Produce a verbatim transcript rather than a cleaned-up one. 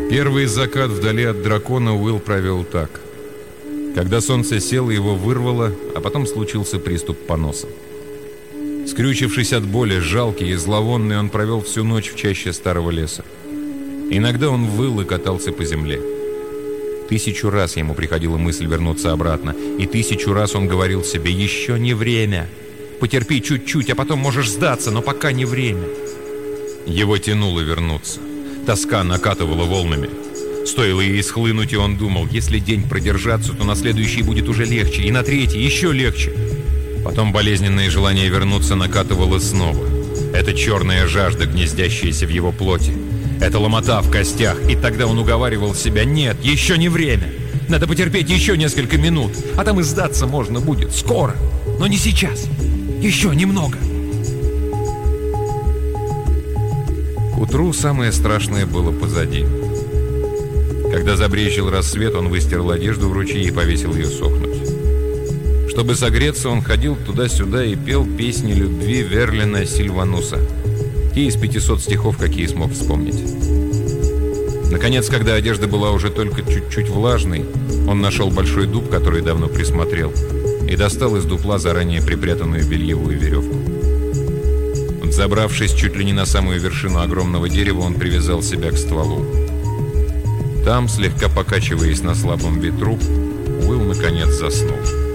Первый закат вдали от дракона Уилл провел так. Когда солнце село, его вырвало, а потом случился приступ поноса. Скрючившись от боли, жалкий и зловонный, он провел всю ночь в чаще старого леса. Иногда он выл и катался по земле. Тысячу раз ему приходила мысль вернуться обратно, и тысячу раз он говорил себе: «Еще не время! Потерпи чуть-чуть, а потом можешь сдаться, но пока не время!» Его тянуло вернуться. Тоска накатывала волнами. Стоило ей схлынуть, и он думал: если день продержаться, то на следующий будет уже легче, и на третий еще легче. Потом болезненное желание вернуться накатывало снова. Это черная жажда, гнездящаяся в его плоти. Это ломота в костях, и тогда он уговаривал себя: нет, еще не время. Надо потерпеть еще несколько минут, а там и сдаться можно будет скоро, но не сейчас. Еще немного. К утру самое страшное было позади. Когда забрезжил рассвет, он выстирал одежду в ручье и повесил ее сохнуть. Чтобы согреться, он ходил туда-сюда и пел песни любви Верлена Сильвануса. Те из пятисот стихов, какие смог вспомнить. Наконец, когда одежда была уже только чуть-чуть влажной, он нашел большой дуб, который давно присмотрел, и достал из дупла заранее припрятанную бельевую веревку. Забравшись чуть ли не на самую вершину огромного дерева, он привязал себя к стволу. Там, слегка покачиваясь на слабом ветру, Уилл наконец заснул.